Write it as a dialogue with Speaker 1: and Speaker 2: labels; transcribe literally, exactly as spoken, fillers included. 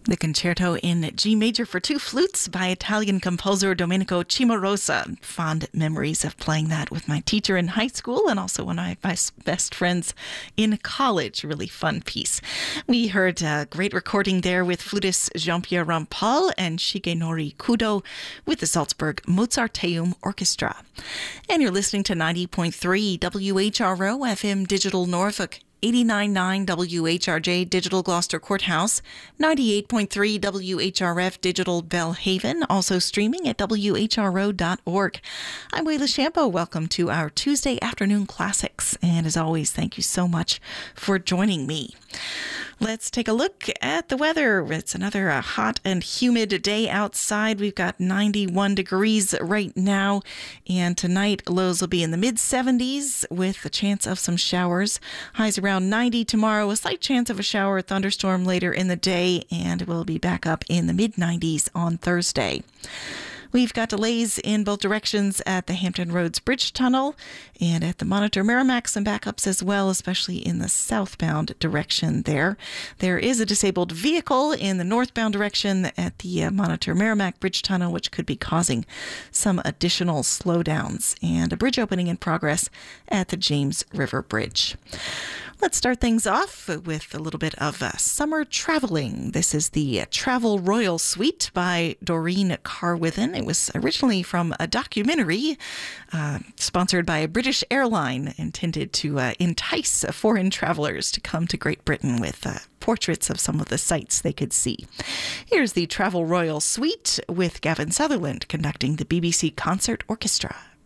Speaker 1: The concerto in G major for two flutes by Italian composer Domenico Cimarosa. Fond memories of playing that with my teacher in high school and also one of my best friends in college. Really fun piece. We heard a great recording there with flutist Jean-Pierre Rampal and Shigenori Kudo with the Salzburg Mozarteum Orchestra. And you're listening to ninety point three W H R O F M Digital Norfolk, eighty-nine point nine W H R J Digital Gloucester Courthouse, ninety-eight point three W H R F Digital Belhaven, also streaming at W H R O dot org. I'm Wayla Shampo. Welcome to our Tuesday afternoon classics. And as always, thank you so much for joining me. Let's take a look at the weather. It's another uh, hot and humid day outside. We've got ninety-one degrees right now, and tonight lows will be in the mid seventies with a chance of some showers. Highs around ninety tomorrow, a slight chance of a shower or thunderstorm later in the day, and we'll be back up in the mid nineties on Thursday. We've got delays in both directions at the Hampton Roads Bridge Tunnel and at the Monitor Merrimack, some backups as well, especially in the southbound direction there. There is a disabled vehicle in the northbound direction at the uh, Monitor Merrimack Bridge Tunnel, which could be causing some additional slowdowns, and a bridge opening in progress at the James River Bridge. Let's start things off with a little bit of uh, summer traveling. This is the uh, Travel Royal Suite by Doreen Carwithen. It was originally from a documentary uh, sponsored by a British airline intended to uh, entice uh, foreign travelers to come to Great Britain with uh, portraits of some of the sights they could see. Here's the Travel Royal Suite with Gavin Sutherland conducting the B B C Concert Orchestra.